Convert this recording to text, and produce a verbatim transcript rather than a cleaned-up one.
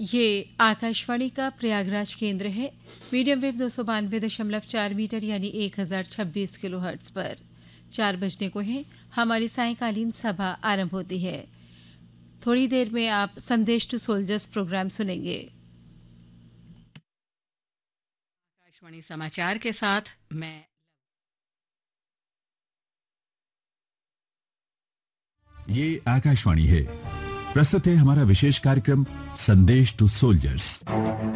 ये आकाशवाणी का प्रयागराज केंद्र है। मीडियम वेव दो सौ बानवे दशमलव चार मीटर यानी एक हजार छब्बीस किलो हर्ट्ज पर चार बजने को है। हमारी सायंकालीन सभा आरंभ होती है। थोड़ी देर में आप संदेश टू सोल्जर्स प्रोग्राम सुनेंगे। आकाशवाणी समाचार के साथ मैं ये आकाशवाणी है। प्रस्तुत है हमारा विशेष कार्यक्रम संदेश टू सोल्जर्स।